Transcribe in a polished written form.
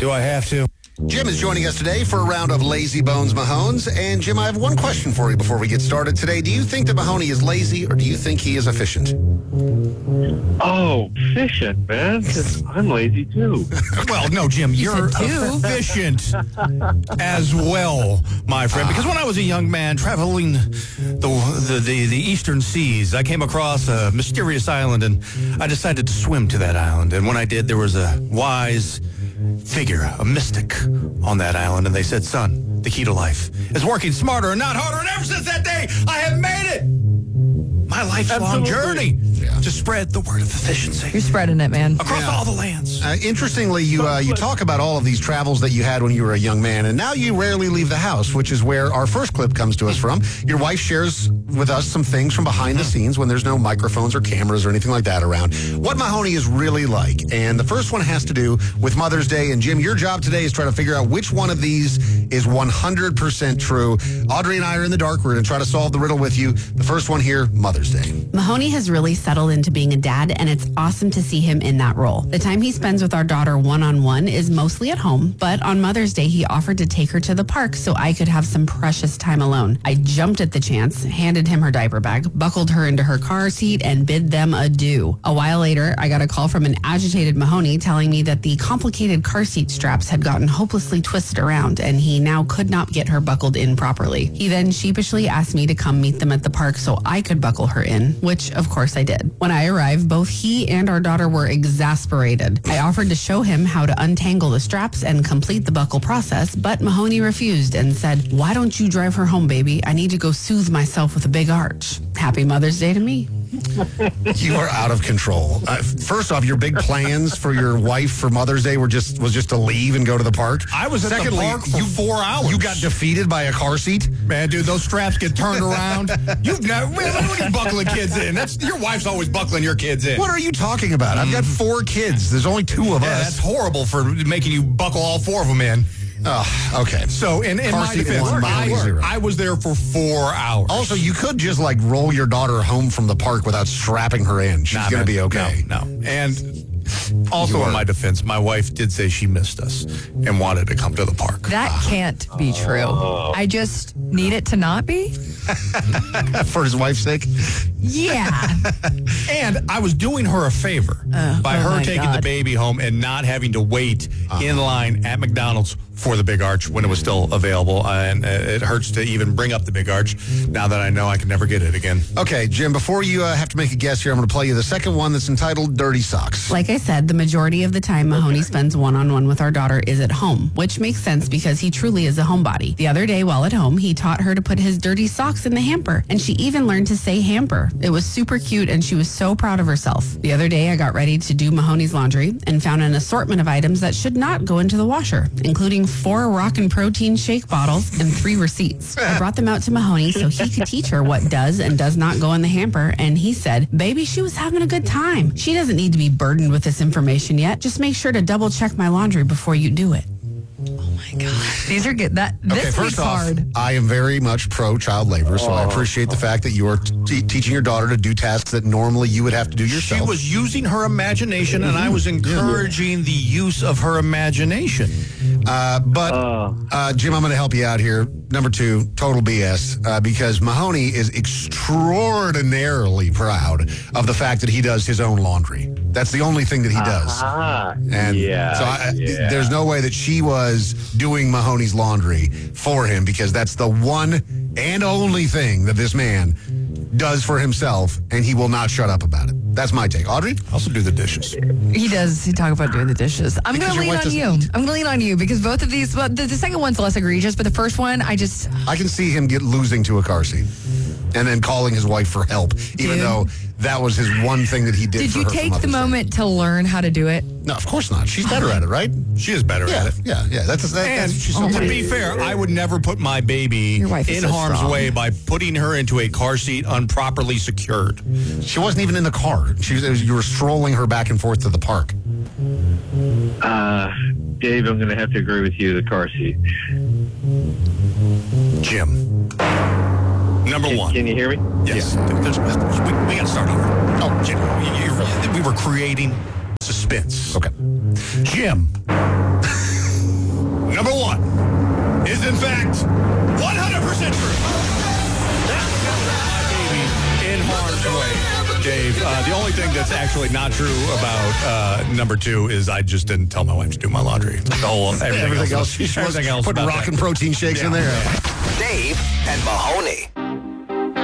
Do I have to? Jim is joining us today for a round of Lazy Bones Mahones. And Jim, I have one question for you before we get started today. Do you think that Mahoney is lazy or do you think he is efficient? Oh, efficient, man. 'Cause I'm lazy too. Well, no, Jim, you're efficient as well, my friend. Because when I was a young man traveling the eastern seas, I came across a mysterious island and I decided to swim to that island. And when I did, there was a wise figure, a mystic on that island. And they said, son, the key to life is working smarter and not harder. And ever since that day, I have made it my lifelong journey to spread the word of efficiency. You're spreading it, man. Across all the lands. Interestingly, you talk about all of these travels that you had when you were a young man, and now you rarely leave the house, which is where our first clip comes to us from. Your wife shares with us some things from behind the scenes when there's no microphones or cameras or anything like that around. What Mahoney is really like. And the first one has to do with Mother's Day. And Jim, your job today is try to figure out which one of these is 100% true. Audrey and I are in the dark. We're going to try to solve the riddle with you. The first one here, Mother's Day. Mahoney has really settled into being a dad, and it's awesome to see him in that role. The time he spends with our daughter one-on-one is mostly at home, but on Mother's Day, he offered to take her to the park so I could have some precious time alone. I jumped at the chance, handed him her diaper bag, buckled her into her car seat, and bid them adieu. A while later, I got a call from an agitated Mahoney telling me that the complicated car seat straps had gotten hopelessly twisted around, and he now could not get her buckled in properly. He then sheepishly asked me to come meet them at the park so I could buckle her in, which of course I did. When I arrived, both he and our daughter were exasperated. I offered to show him how to untangle the straps and complete the buckle process, but Mahoney refused and said, "Why don't you drive her home, baby? I need to go soothe myself with a big arch." Happy Mother's Day to me. You are out of control. First off, your big plans for your wife for Mother's Day was just to leave and go to the park. I was at the park for 4 hours. You got defeated by a car seat? Man, dude, those straps get turned around. You've never, man, look at buckling kids in. Your wife's always buckling your kids in. What are you talking about? I've got 4 kids. There's only 2 of us. That's horrible for making you buckle all 4 of them in. Oh, okay. So in my defense, I was there for 4 hours. Also, you could just roll your daughter home from the park without strapping her in. She's going to be okay. No. And also in my defense, my wife did say she missed us and wanted to come to the park. That can't be true. I just need it to not be. For his wife's sake? Yeah. And I was doing her a favor by her taking the baby home and not having to wait in line at McDonald's for the Big Arch when it was still available. And it hurts to even bring up the Big Arch now that I know I can never get it again. Okay, Jim, before you have to make a guess here, I'm going to play you the second one that's entitled Dirty Socks. Like I said, the majority of the time Mahoney spends one-on-one with our daughter is at home, which makes sense because he truly is a homebody. The other day while at home, he taught her to put his dirty socks in the hamper, and she even learned to say hamper. It was super cute, and she was so proud of herself. The other day, I got ready to do Mahoney's laundry and found an assortment of items that should not go into the washer, including 4 Rockin' Protein shake bottles and 3 receipts. I brought them out to Mahoney so he could teach her what does and does not go in the hamper, and he said, "Baby, she was having a good time. She doesn't need to be burdened with this information yet. Just make sure to double check my laundry before you do it." Oh my gosh. These are good. This week's hard. I am very much pro child labor, so I appreciate the fact that you are teaching your daughter to do tasks that normally you would have to do yourself. She was using her imagination, and I was encouraging the use of her imagination. Jim, I'm going to help you out here. Number 2, total BS, because Mahoney is extraordinarily proud of the fact that he does his own laundry. That's the only thing that he does. There's no way that she was doing Mahoney's laundry for him, because that's the one and only thing that this man does for himself, and he will not shut up about it. That's my take. Audrey? Also do the dishes. He does. He talk about doing the dishes. I'm going to lean on you. I'm going to lean on you because both of these, well, the second one's less egregious, but the first one, I can see him losing to a car seat and then calling his wife for help, even though that was his one thing that he did for her. Did you take the moment to learn how to do it? No, of course not. She's better at it, right? She is better at it. Yeah. To be fair, I would never put my baby in harm's way by putting her into a car seat improperly secured. She wasn't even in the car. You were strolling her back and forth to the park. Dave, I'm going to have to agree with you, the car seat. Jim. Number 1. Can you hear me? Yes. We got to start over. Oh, Jim, we were creating suspense. Okay. Jim. Number one is, in fact, 100% true. My baby in harm's way, Dave. The only thing that's actually not true about number two is I just didn't tell my wife to do my laundry. Everything else. Putting rock and protein shakes in there. Dave and Mahoney.